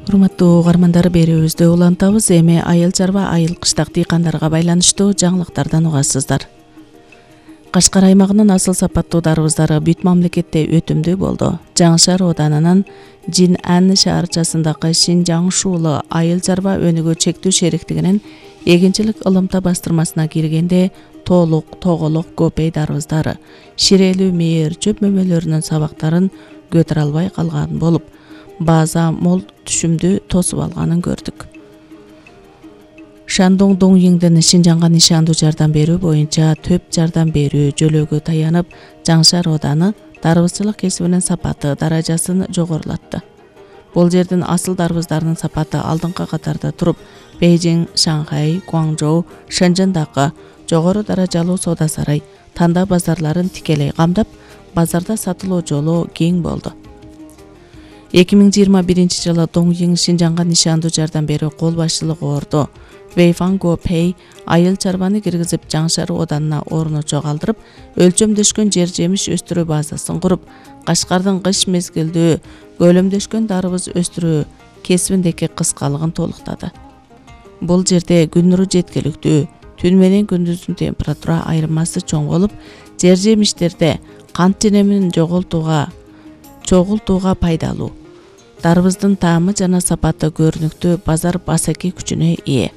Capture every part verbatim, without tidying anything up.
Урматтуу угармандар, берүүбүздү улантабыз. Эми айыл чарба айыл кыштак дыйкандарга байланыштуу жаңылыктардан угасыздар. Кашкар аймагынын асыл сапаттуу дарбыздары бүт мамлекетте өтүмдүү болду. Жаңышар Оданынын Жин-Ан шаарчасындагы Шинжаң-Шуулу айыл чарба өнүгүү чектүү шериктигинин эгинчилик ылымта бастырмасына киргенде тоолук, тоголок, көпөй дарбыздары, ширелүү мээр, чөп мөмөлөрүнүн сабактарын көтөрө албай калган болуп, база мол түшүмдү тосуп алганын көрдүк. Шандong Доңйиңдин Шинжаңга нишандуу жардам берүү боюнча төп жардам берүү жөлөөгө таянып, Жаңшар Оданы дарбызчылык кесибинин сапаты даражасын жогорулатты. Бул жердин асыл дарбыздарынын сапаты алдыңкы катарда туруп, Бейжиң, Шанхай, Гуаңжоу, Шэнжэндагы жогору даражалуу соода сарай, танда базарларын тикелей камдап, базарда сатылуу жолу кең болду. эки миң жыйырма биринчи жылы Доңйиң Шинжаңга нишандуу жардам берүү кол башчылыгы орду. Вэйфан Гопэй айыл чарбаны киргизип, Жаңшар Оданына орну чогалтырып, өлчөмдөшкөн жер жемиш өстүрүү базасын куруп, Кашкардын кыш мезгилдүү көлөмдөшкөн дарбыз өстүрүү кесибиндеги кыскалыгын толуктады. Бул жерде күн нуру жеткиликтүү, түн менен күндүздүн температура айырмасы чоң болуп, жер жемиштерде кант женемин жоголтууга, чогултууга пайдалуу. Дарбыздын таамы жана сапаты көрүнүктүү, базар басаки күчүнө ээ.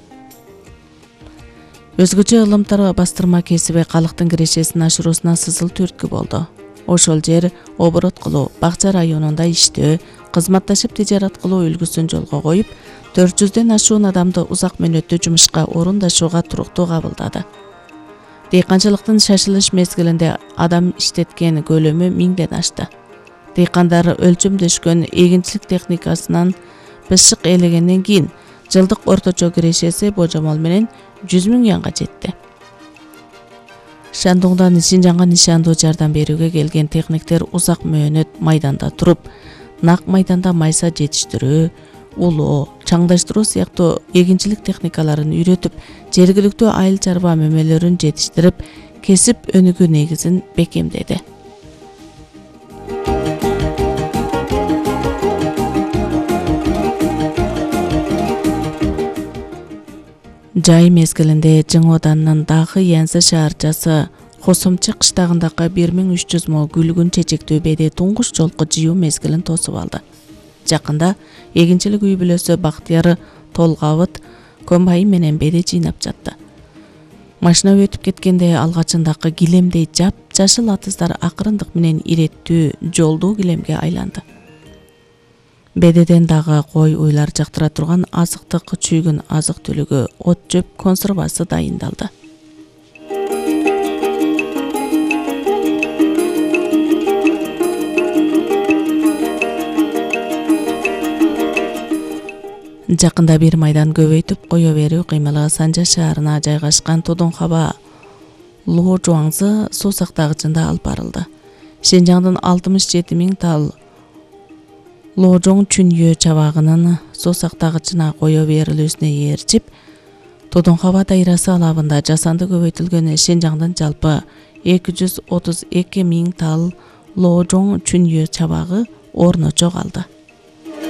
Өзгөчө ылымтар бастырма кесиби калктын кирешесин ашыруусуна сызыл түрткү болду. Ошол жер оборот кылуу, бакча районунда иштөө, кызматташып тижарат кылуу үлгүсүн жолго коюп, төрт жүздөн ашуун адамды узак мөөнөттүү жумушка орундашууга туруктуу кабылдады. Дыйканчылыктын шашылыш мезгилинде адам иштеткен көлөмү миңден ашты. Дыйкандар өлчөмдөшкөн эгинчилик техникасынан бышык элегенден кийин жылдык орточо кирешеси божомол менен жүз миң янга жетти. Шандоңдон Шинжаңга нишандуу жардам берүүгө келген техниктер узак мөөнөт майданда туруп, нак майданда майса жетиштирүү, улоо, чаңдаштыруу сыяктуу эгинчилик техникаларын үйрөтүп, жергиликтүү айыл чарба мөмөлөрүн жетиштирип, кесип өнүгүү негизин бекемдеди. Жай мезгилинде Жың Оданынын дагы Янсы шаарчасы Косомчу кыштагындагы бир миң үч жүз мо гүлгүн чечектүү беди туңгуш жолку жыюу мезгилин тосуп алды. Жакында эгинчилик үй бүлөсү Бактыяр Толгабыт комбайн менен беди жыйнап жатты. Машина өтүп кеткенде алгачындагы килемдей жап жашыл атыздар акырындык менен иреттүү жолдуу килемге айланды. Бедеден дагы кой уйлар жактыра турган азыктык чүйгүн азык түлүгү, от жөп консервасы дайындалды. Жакында бир майдан көбөйтүп кое берүү кыймылы Санжа шаарына жайгашкан Тудунхаба Лоо Жуаңзы суу сактагычында алып барылды. Шинжаңдын алтымыш жети миң тал Ложоң Чүньө чабагынын суу сактагычына кое берилүүсүнө ээрчип, Тудунхаба дайрасы алабында жасанды көбөйтүлгөн Шинжаңдын жалпы эки жүз отуз эки миң тал Ложоң Чүньө чабагы орночо калды.